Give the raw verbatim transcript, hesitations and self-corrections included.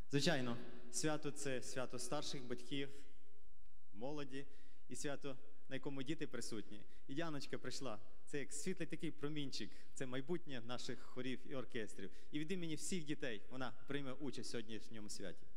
Звичайно, свято – це свято старших батьків, молоді і свято, на якому діти присутні. І Діаночка прийшла. Це як світлий такий промінчик, це майбутнє наших хорів і оркестрів. І від імені всіх дітей вона прийме участь в сьогоднішньому святі.